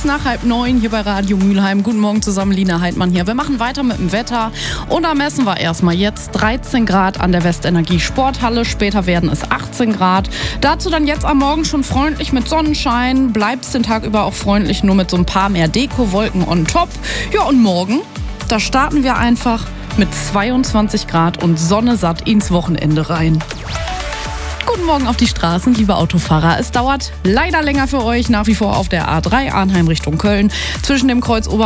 nach 8:30 hier bei Radio Mülheim. Guten Morgen zusammen, Lina Heidmann hier. Wir machen weiter mit dem Wetter und da messen wir erstmal jetzt 13 Grad an der Westenergie Sporthalle. Später werden es 18 Grad. Dazu dann jetzt am Morgen schon freundlich mit Sonnenschein. Bleibt es den Tag über auch freundlich, nur mit so ein paar mehr Deko-Wolken on top. Ja, und morgen, da starten wir einfach mit 22 Grad und Sonne satt ins Wochenende rein. Guten Morgen auf die Straßen, liebe Autofahrer. Es dauert leider länger für euch, nach wie vor auf der A3 Arnheim Richtung Köln. Zwischen dem Kreuz